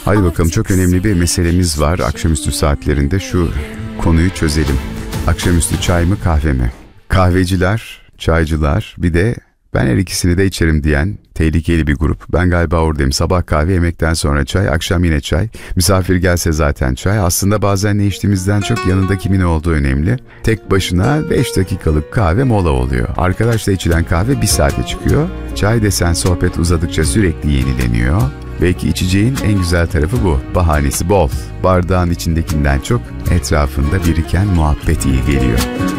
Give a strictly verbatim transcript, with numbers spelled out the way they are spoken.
Hadi bakalım, çok önemli bir meselemiz var. Akşamüstü saatlerinde şu konuyu çözelim. Akşamüstü çay mı kahve mi? Kahveciler, çaycılar, bir de ben her ikisini de içerim diyen tehlikeli bir grup. Ben galiba oradayım. Sabah kahve, yemekten sonra çay, akşam yine çay. Misafir gelse zaten çay. Aslında bazen ne içtiğimizden çok yanında kimin olduğu önemli. Tek başına beş dakikalık kahve mola oluyor. Arkadaşla içilen kahve bir saate çıkıyor. Çay desen sohbet uzadıkça sürekli yenileniyor. Belki içeceğin en güzel tarafı bu. Bahanesi bol. Bardağın içindekinden çok etrafında biriken muhabbet iyi geliyor.